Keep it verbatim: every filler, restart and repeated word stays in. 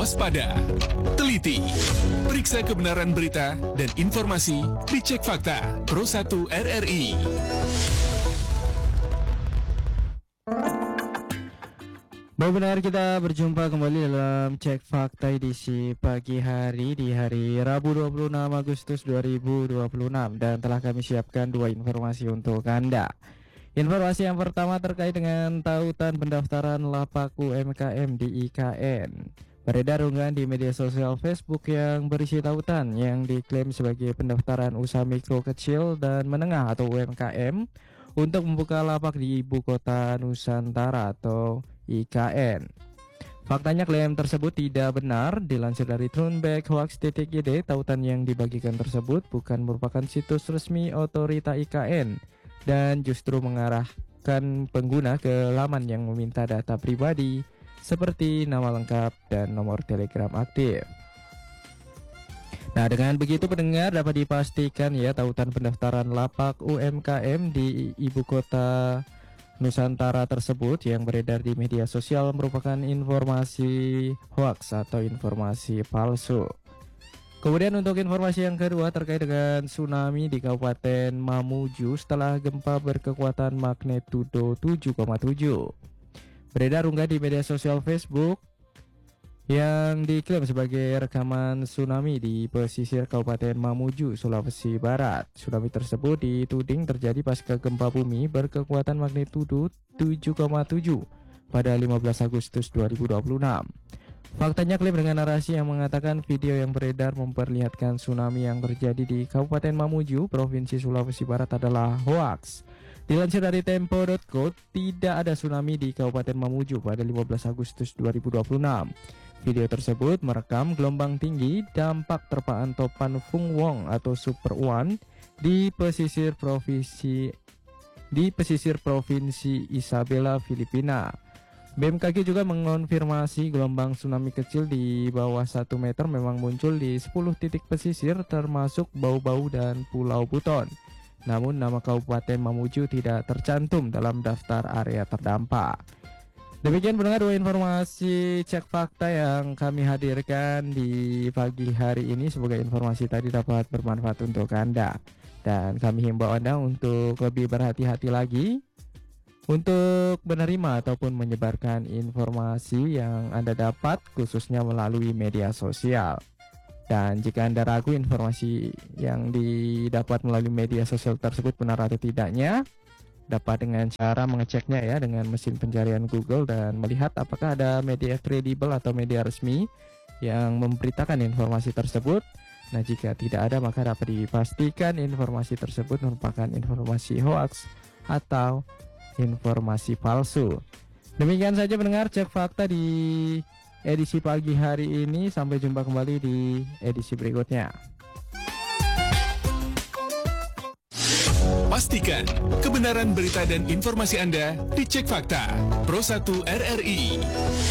waspada, teliti, periksa kebenaran berita dan informasi, dicek fakta Pro satu R R I. Baik, benar, kita berjumpa kembali dalam Cek Fakta edisi pagi hari di hari Rabu dua puluh enam Agustus dua ribu dua puluh enam, dan telah kami siapkan dua informasi untuk Anda. Informasi yang pertama terkait dengan tautan pendaftaran lapak U M K M di I K N. Beredar unggahan di media sosial Facebook yang berisi tautan yang diklaim sebagai pendaftaran usaha mikro kecil dan menengah atau U M K M untuk membuka lapak di ibu kota Nusantara atau I K N. Faktanya klaim tersebut tidak benar. Dilansir dari Trunback Hoax titik I D, tautan yang dibagikan tersebut bukan merupakan situs resmi otorita I K N dan justru mengarahkan pengguna ke laman yang meminta data pribadi seperti nama lengkap dan nomor telegram aktif. Nah, dengan begitu pendengar dapat dipastikan ya, tautan pendaftaran lapak U M K M di ibu kota Nusantara tersebut yang beredar di media sosial merupakan informasi hoax atau informasi palsu. Kemudian untuk informasi yang kedua terkait dengan tsunami di Kabupaten Mamuju setelah gempa berkekuatan magnitudo tujuh koma tujuh. Beredar unggah di media sosial Facebook yang diklaim sebagai rekaman tsunami di pesisir Kabupaten Mamuju, Sulawesi Barat. Tsunami tersebut dituding terjadi pasca gempa bumi berkekuatan magnitudo tujuh koma tujuh pada lima belas Agustus dua ribu dua puluh enam. Faktanya klaim dengan narasi yang mengatakan video yang beredar memperlihatkan tsunami yang terjadi di Kabupaten Mamuju, Provinsi Sulawesi Barat adalah hoaks. Dilansir dari tempo titik co, tidak ada tsunami di Kabupaten Mamuju pada lima belas Agustus dua ribu dua puluh enam. Video tersebut merekam gelombang tinggi dampak terpaan topan Fung Wong atau Super One di pesisir provinsi di pesisir provinsi Isabela, Filipina. B M K G juga mengonfirmasi gelombang tsunami kecil di bawah satu meter memang muncul di sepuluh titik pesisir termasuk Bau-Bau dan Pulau Buton. Namun nama Kabupaten Mamuju tidak tercantum dalam daftar area terdampak. Demikian pendengar dua informasi cek fakta yang kami hadirkan di pagi hari ini. Semoga informasi tadi dapat bermanfaat untuk Anda, dan kami himbau Anda untuk lebih berhati-hati lagi untuk menerima ataupun menyebarkan informasi yang Anda dapat khususnya melalui media sosial. Dan jika Anda ragu informasi yang didapat melalui media sosial tersebut benar atau tidaknya, dapat dengan cara mengeceknya ya dengan mesin pencarian Google dan melihat apakah ada media kredibel atau media resmi yang memberitakan informasi tersebut. Nah, jika tidak ada maka dapat dipastikan informasi tersebut merupakan informasi hoax atau informasi palsu. Demikian saja pendengar cek fakta di edisi pagi hari ini. Sampai jumpa kembali di edisi berikutnya. Pastikan kebenaran berita dan informasi Anda dicek fakta Pro satu R R I.